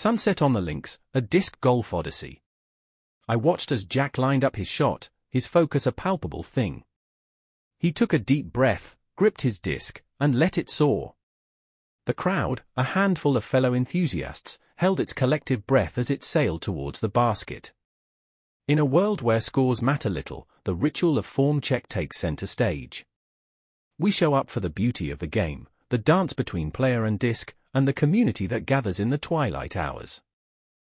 Sunset on the links, a disc golf odyssey. I watched as Jack lined up his shot, his focus a palpable thing. He took a deep breath, gripped his disc, and let it soar. The crowd, a handful of fellow enthusiasts, held its collective breath as it sailed towards the basket. In a world where scores matter little, the ritual of form check takes center stage. We show up for the beauty of the game, the dance between player and disc, and the community that gathers in the twilight hours.